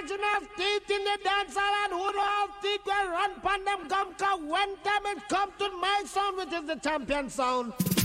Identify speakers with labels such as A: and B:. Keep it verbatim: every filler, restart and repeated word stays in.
A: margin of teeth in the dance hall and who don't have teeth will run pan them gum, cause when time it come to my sound, which is the champion sound.